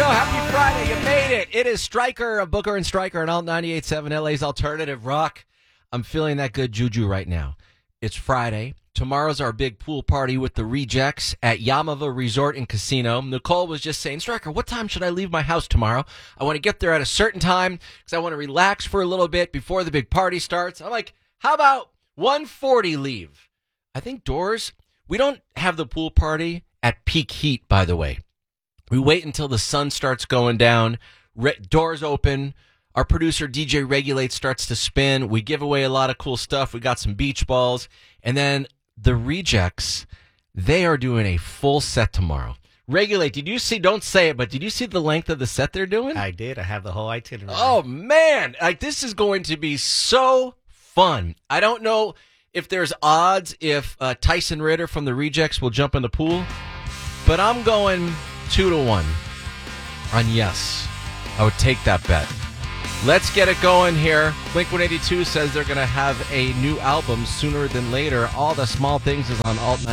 go. Happy Friday. You made it. It is Stryker, Booker and Stryker on Alt 98.7, LA's Alternative Rock. I'm feeling that good juju right now. It's Friday. Tomorrow's our big pool party with the Rejects at Yamava Resort and Casino. Nicole was just saying, Stryker, what time should I leave my house tomorrow? I want to get there at a certain time because I want to relax for a little bit before the big party starts. I'm like, how about 1:40 leave? I think doors, we don't have the pool party at peak heat, by the way. We wait until the sun starts going down, doors open, our producer DJ Regulate starts to spin, we give away a lot of cool stuff, we got some beach balls, and then the Rejects, they are doing a full set tomorrow. Regulate, did you see, don't say it, but did you see the length of the set they're doing? I did. I have the whole itinerary. Oh, man. Like, this is going to be so fun. I don't know if there's odds if Tyson Ritter from the Rejects will jump in the pool, but I'm going 2-1 on yes. I would take that bet. Let's get it going here. Blink-182 says they're going to have a new album sooner than later. All the Small Things is on Alt 9.